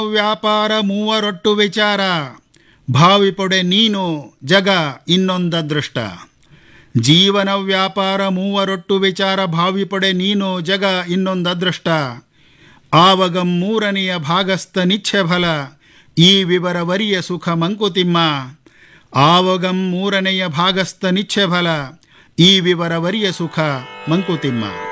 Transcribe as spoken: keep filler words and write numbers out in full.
ವ್ಯಾಪಾರ ಮೂವರೊಟ್ಟು ವಿಚಾರ, ಭಾವಿ ಪೊಡೆ ನೀನು ಜಗ ಇನ್ನೊಂದ ದೃಷ್ಟ. ಜೀವನ ವ್ಯಾಪಾರ ಮೂವರೊಟ್ಟು ವಿಚಾರ, ಭಾವಿ ಪೊಡೆ ನೀನು ಜಗ ಇನ್ನೊಂದ ಅದೃಷ್ಟ. ಆವಗಂ ಮೂರನೆಯ ಭಾಗಸ್ಥ ನಿಚ್ಛೆ ಫಲ, ಈ ವಿವರ ವರಿಯ ಸುಖ ಮಂಕುತಿಮ್ಮ. ಆವಗಂ ಮೂರನೆಯ ಭಾಗಸ್ಥ ನಿಚ್ಛೆ ಫಲ, ಈ ವಿವರ ವರಿಯ ಸುಖ ಮಂಕುತಿಮ್ಮ.